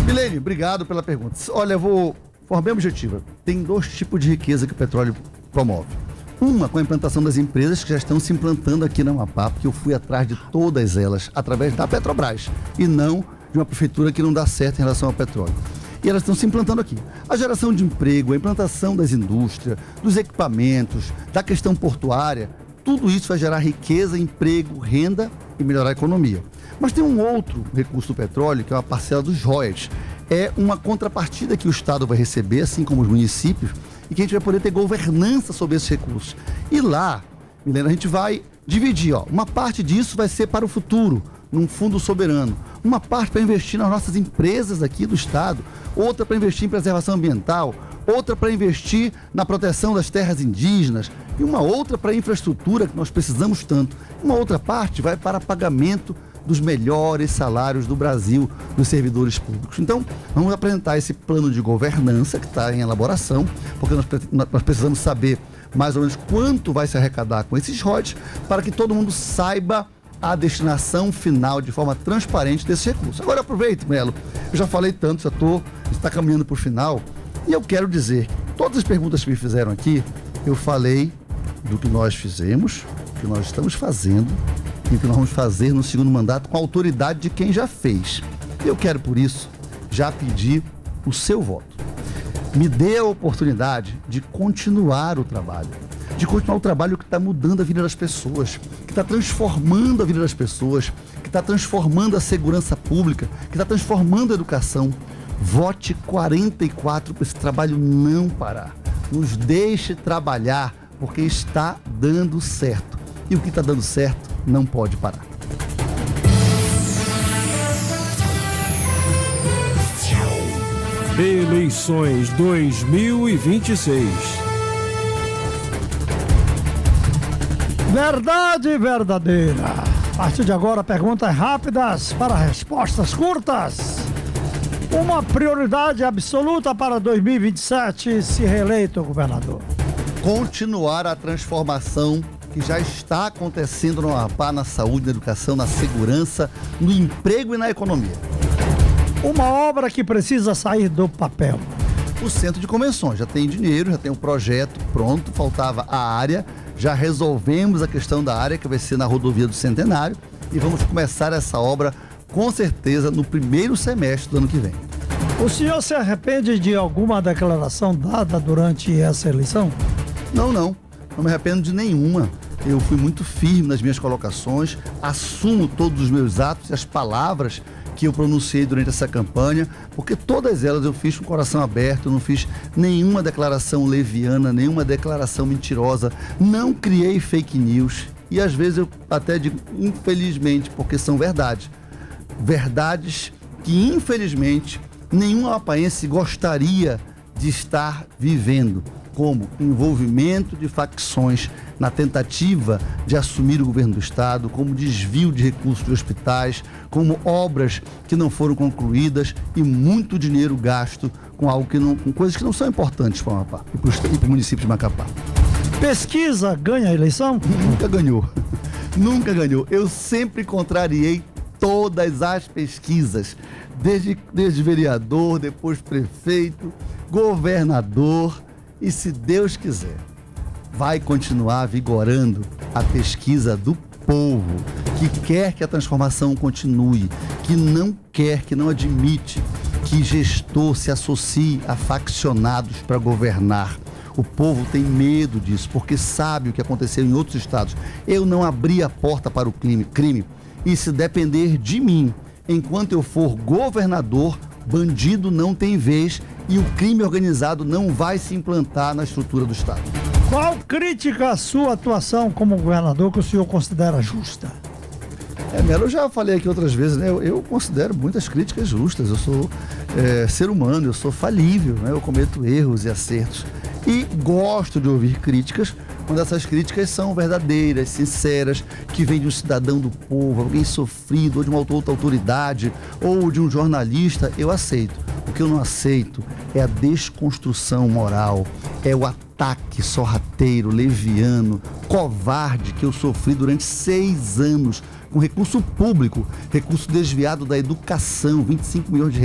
Milene, obrigado pela pergunta. Olha, eu vou forma bem objetiva. Tem dois tipos de riqueza que o petróleo promove. Uma com a implantação das empresas que já estão se implantando aqui na Amapá, porque eu fui atrás de todas elas através da Petrobras e não de uma prefeitura que não dá certo em relação ao petróleo. E elas estão se implantando aqui. A geração de emprego, a implantação das indústrias, dos equipamentos, da questão portuária, tudo isso vai gerar riqueza, emprego, renda e melhorar a economia. Mas tem um outro recurso do petróleo, que é uma parcela dos royalties. É uma contrapartida que o Estado vai receber, assim como os municípios, e que a gente vai poder ter governança sobre esses recursos. E lá, Milena, a gente vai dividir, uma parte disso vai ser para o futuro, num fundo soberano. Uma parte para investir nas nossas empresas aqui do Estado, outra para investir em preservação ambiental, outra para investir na proteção das terras indígenas e uma outra para a infraestrutura que nós precisamos tanto. Uma outra parte vai para pagamento dos melhores salários do Brasil, dos servidores públicos. Então, vamos apresentar esse plano de governança que está em elaboração, porque nós precisamos saber mais ou menos quanto vai se arrecadar com esses royalties, para que todo mundo saiba a destinação final de forma transparente desses recursos. Agora aproveito, Melo, eu já falei tanto, já está caminhando para o final, e eu quero dizer, todas as perguntas que me fizeram aqui, eu falei do que nós fizemos, o que nós estamos fazendo, e o que nós vamos fazer no segundo mandato com a autoridade de quem já fez. Eu quero, por isso, já pedir o seu voto. Me dê a oportunidade de continuar o trabalho. De continuar o trabalho que está mudando a vida das pessoas, que está transformando a vida das pessoas, que está transformando a segurança pública, que está transformando a educação. Vote 44 para esse trabalho não parar. Nos deixe trabalhar, porque está dando certo. E o que está dando certo não pode parar. Eleições 2026. Verdade verdadeira. A partir de agora, perguntas rápidas para respostas curtas. Uma prioridade absoluta para 2027, se reeleito, governador. Continuar a transformação que já está acontecendo no Amapá, na saúde, na educação, na segurança, no emprego e na economia. Uma obra que precisa sair do papel. O centro de convenções, já tem dinheiro, já tem um projeto pronto, faltava a área, já resolvemos a questão da área, que vai ser na rodovia do Centenário, e vamos começar essa obra, com certeza, no primeiro semestre do ano que vem. O senhor se arrepende de alguma declaração dada durante essa eleição? Não me arrependo de nenhuma. Eu fui muito firme nas minhas colocações, assumo todos os meus atos e as palavras que eu pronunciei durante essa campanha, porque todas elas eu fiz com o coração aberto, eu não fiz nenhuma declaração leviana, nenhuma declaração mentirosa, não criei fake news e às vezes eu até digo infelizmente, porque são verdades. Verdades que infelizmente nenhum amapaense gostaria de estar vivendo, como envolvimento de facções na tentativa de assumir o governo do Estado, como desvio de recursos de hospitais, como obras que não foram concluídas e muito dinheiro gasto com com coisas que não são importantes para o Amapá e para o município de Macapá. Pesquisa ganha a eleição? Nunca ganhou. Nunca ganhou. Eu sempre contrariei todas as pesquisas, desde vereador, depois prefeito, governador. E se Deus quiser, vai continuar vigorando a pesquisa do povo, que quer que a transformação continue, que não admite que gestor se associe a faccionados para governar. O povo tem medo disso, porque sabe o que aconteceu em outros estados. Eu não abri a porta para o crime. E se depender de mim, enquanto eu for governador, bandido não tem vez e o crime organizado não vai se implantar na estrutura do Estado. Qual crítica à sua atuação como governador que o senhor considera justa? Melo, eu já falei aqui outras vezes, né? Eu considero muitas críticas justas. Eu sou ser humano, eu sou falível, né? Eu cometo erros e acertos. E gosto de ouvir críticas quando essas críticas são verdadeiras, sinceras, que vêm de um cidadão do povo, alguém sofrido, ou de uma outra autoridade, ou de um jornalista, eu aceito. O que eu não aceito é a desconstrução moral, é o ataque sorrateiro, leviano, covarde que eu sofri durante 6 anos com recurso público, recurso desviado da educação, 25 milhões de